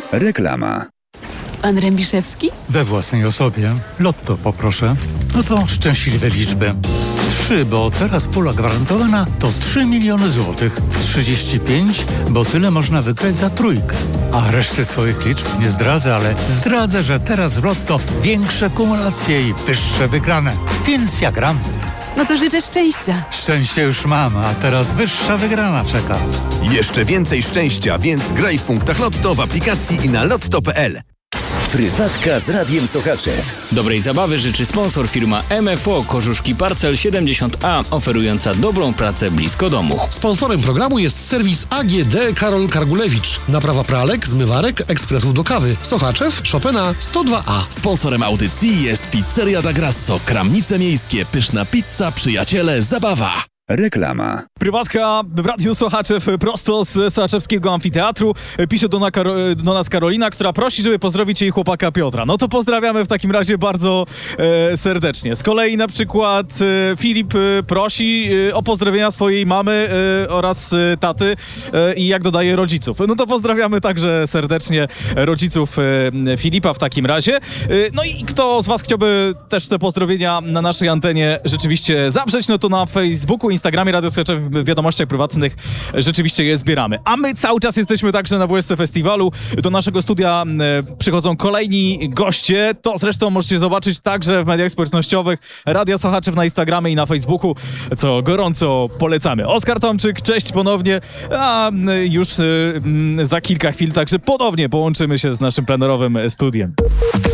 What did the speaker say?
Reklama. Pan Rębiszewski? We własnej osobie. Lotto poproszę. No to szczęśliwe liczby. 3, bo teraz pula gwarantowana to 3 miliony złotych. 35, bo tyle można wygrać za trójkę. A reszty swoich liczb nie zdradzę, ale zdradzę, że teraz w Lotto większe kumulacje i wyższe wygrane. Więc ja gram. No to życzę szczęścia. Szczęście już mam, a teraz wyższa wygrana czeka. Jeszcze więcej szczęścia, więc graj w punktach Lotto w aplikacji i na lotto.pl. Prywatka z Radiem Sochaczew. Dobrej zabawy życzy sponsor firma MFO Kożuszki Parcel 70A, oferująca dobrą pracę blisko domu. Sponsorem programu jest serwis AGD Karol Kargulewicz. Naprawa pralek, zmywarek, ekspresów do kawy. Sochaczew, Chopina 102A. Sponsorem audycji jest Pizzeria da Grasso. Kramnice miejskie, pyszna pizza, przyjaciele, zabawa. Reklama. Prywatka w Radiu Sochaczew prosto z Sochaczewskiego Amfiteatru. Pisze do nas Karolina, która prosi, żeby pozdrowić jej chłopaka Piotra. No to pozdrawiamy w takim razie bardzo serdecznie. Z kolei na przykład Filip prosi o pozdrowienia swojej mamy oraz taty i jak dodaje rodziców. No to pozdrawiamy także serdecznie rodziców Filipa w takim razie. No i kto z was chciałby też te pozdrowienia na naszej antenie rzeczywiście zawrzeć, no to na Facebooku, Instagramie Radio Sochaczew w wiadomościach prywatnych rzeczywiście je zbieramy. A my cały czas jesteśmy także na WSC Festiwalu. Do naszego studia przychodzą kolejni goście. To zresztą możecie zobaczyć także w mediach społecznościowych Radia Sochaczew na Instagramie i na Facebooku, co gorąco polecamy. Oskar Tomczyk, cześć ponownie. A już za kilka chwil także ponownie połączymy się z naszym plenerowym studiem.